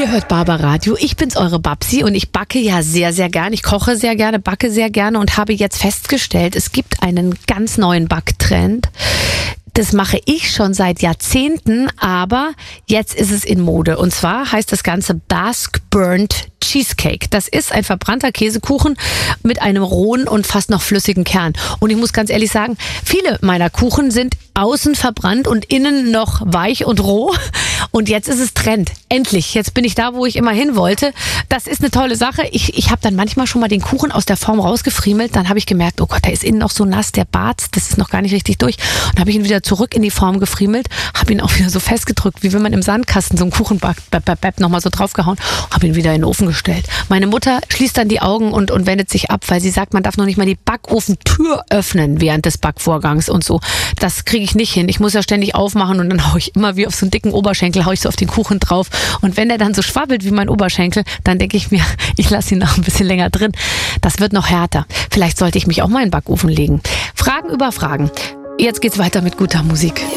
Ihr hört Barbaradio, ich bin's, eure Babsi, und ich backe ja sehr, sehr gerne. Ich koche sehr gerne, backe sehr gerne und habe jetzt festgestellt, es gibt einen ganz neuen Backtrend. Das mache ich schon seit Jahrzehnten, aber jetzt ist es in Mode. Und zwar heißt das Ganze Basque Burnt Cheesecake. Das ist ein verbrannter Käsekuchen mit einem rohen und fast noch flüssigen Kern. Und ich muss ganz ehrlich sagen, viele meiner Kuchen sind außen verbrannt und innen noch weich und roh. Und jetzt ist es Trend. Endlich. Jetzt bin ich da, wo ich immer hin wollte. Das ist eine tolle Sache. Ich habe dann manchmal schon mal den Kuchen aus der Form rausgefriemelt. Dann habe ich gemerkt, oh Gott, der ist innen noch so nass, der Bart, das ist noch gar nicht richtig durch. Und habe ich ihn wieder zurück in die Form gefriemelt, habe ihn auch wieder so festgedrückt, wie wenn man im Sandkasten so einen Kuchen backt, nochmal so draufgehauen, habe ihn wieder in den Ofen gestellt. Meine Mutter schließt dann die Augen und wendet sich ab, weil sie sagt, man darf noch nicht mal die Backofentür öffnen während des Backvorgangs und so. Das kriege ich nicht hin. Ich muss ja ständig aufmachen und dann haue ich immer wie auf so einen dicken Oberschenkel, haue ich so auf den Kuchen drauf. Und wenn der dann so schwabbelt wie mein Oberschenkel, dann denke ich mir, ich lasse ihn noch ein bisschen länger drin. Das wird noch härter. Vielleicht sollte ich mich auch mal in den Backofen legen. Fragen über Fragen. Jetzt geht's weiter mit guter Musik.